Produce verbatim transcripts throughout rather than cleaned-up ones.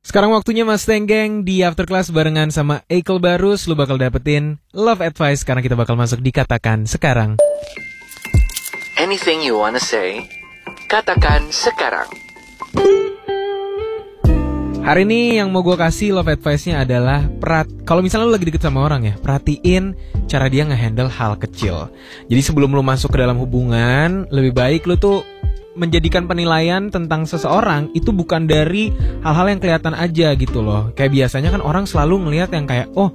Sekarang waktunya Mas Tenggeng di After Class barengan sama Eikel Barus. Lu bakal dapetin love advice karena kita bakal masuk di Katakan Sekarang. Anything you wanna say, katakan sekarang. Hari ini yang mau gue kasih love advice-nya adalah perat. Kalau misalnya lu lagi deket sama orang ya, perhatiin cara dia ngehandle hal kecil. Jadi sebelum lu masuk ke dalam hubungan, lebih baik lu tuh menjadikan penilaian tentang seseorang itu bukan dari hal-hal yang kelihatan aja gitu loh. Kayak biasanya kan orang selalu ngelihat yang kayak, oh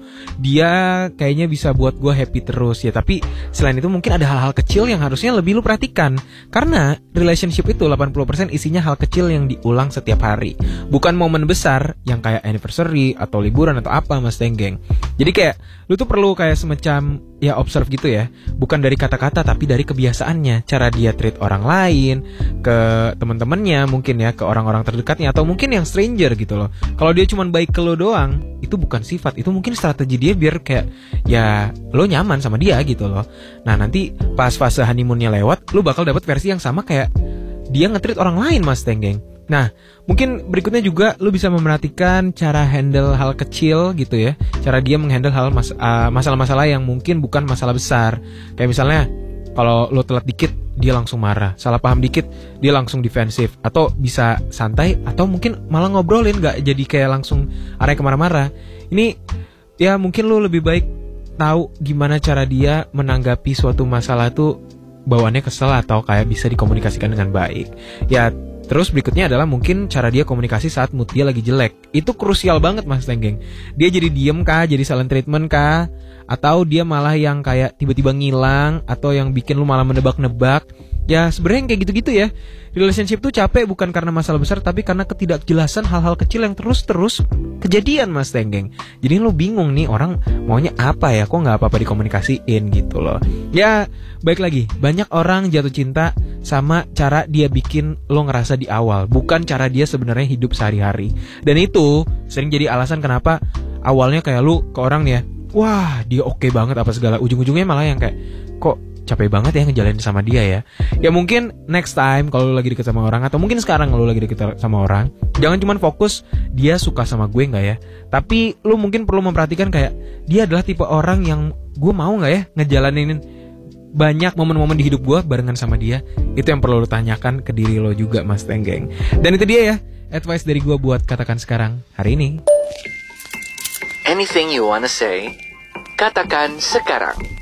dia kayaknya bisa buat gue happy terus ya. Tapi selain itu mungkin ada hal-hal kecil yang harusnya lebih lu perhatikan. Karena relationship itu delapan puluh persen isinya hal kecil yang diulang setiap hari, bukan momen besar yang kayak anniversary atau liburan atau apa Mas Tenggeng. Jadi kayak lu tuh perlu kayak semacam ya observe gitu ya, bukan dari kata-kata tapi dari kebiasaannya, cara dia treat orang lain, ke teman-temannya mungkin ya, ke orang-orang terdekatnya atau mungkin yang stranger gitu loh. Kalau dia cuma baik ke lo doang, itu bukan sifat, itu mungkin strategi dia biar kayak ya lo nyaman sama dia gitu loh. Nah nanti pas fase honeymoonnya lewat, lo bakal dapet versi yang sama kayak dia nge-treat orang lain Mas Tenggeng. Nah, mungkin berikutnya juga lu bisa memerhatikan cara handle hal kecil gitu ya. Cara dia menghandle hal mas- uh, masalah-masalah yang mungkin bukan masalah besar. Kayak misalnya kalau lu telat dikit dia langsung marah, salah paham dikit dia langsung defensif, atau bisa santai atau mungkin malah ngobrolin, gak jadi kayak langsung arah ke marah-marah. Ini ya mungkin lu lebih baik tahu gimana cara dia menanggapi suatu masalah tuh bawaannya kesel atau kayak bisa dikomunikasikan dengan baik. Ya terus berikutnya adalah mungkin cara dia komunikasi saat mood dia lagi jelek. Itu krusial banget Mas Tenggeng. Dia jadi diem kah, jadi silent treatment kah, atau dia malah yang kayak tiba-tiba ngilang, atau yang bikin lu malah menebak-nebak. Ya sebenarnya kayak gitu-gitu ya. Relationship tuh capek bukan karena masalah besar, tapi karena ketidakjelasan hal-hal kecil yang terus-terus kejadian Mas Tenggeng. Jadi lu bingung nih orang maunya apa ya, kok gak apa-apa dikomunikasiin gitu loh. Ya baik lagi, banyak orang jatuh cinta sama cara dia bikin lo ngerasa di awal, bukan cara dia sebenarnya hidup sehari-hari. Dan itu sering jadi alasan kenapa awalnya kayak lu ke orang nih ya, wah dia oke banget apa segala, ujung-ujungnya malah yang kayak kok capek banget ya ngejalanin sama dia ya. Ya mungkin next time kalau lu lagi deket sama orang, atau mungkin sekarang kalau lu lagi deket sama orang, jangan cuma fokus dia suka sama gue gak ya, tapi lu mungkin perlu memperhatikan kayak dia adalah tipe orang yang gue mau gak ya ngejalanin banyak momen-momen di hidup gue barengan sama dia. Itu yang perlu lu tanyakan ke diri lo juga Mas Tenggeng. Dan itu dia ya advice dari gue buat Katakan Sekarang hari ini. Anything you wanna say, katakan sekarang.